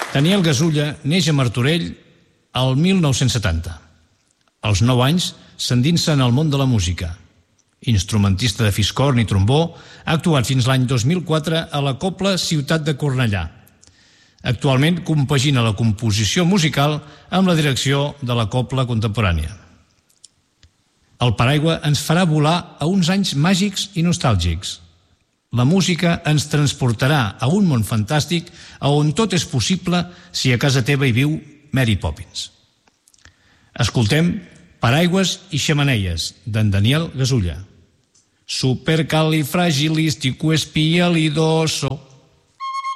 Daniel Gasulla neix a Martorell el 1970. Als 9 anys s'endinsa en el món de la música. Instrumentista de fiscorn i trombó, ha actuat fins l'any 2004 a la Cobla Ciutat de Cornellà. Actualment compagina la composició musical amb la direcció de la Cobla Contemporània. El Paraigua ens farà volar a uns anys màgics i nostàlgics. La música ens transportarà a un món fantàstic on tot és possible si a casa teva hi viu Mary Poppins. Escoltem Paraigües i xemeneies, d'en Daniel Gasulla. Supercalifragilisticoespialidoso.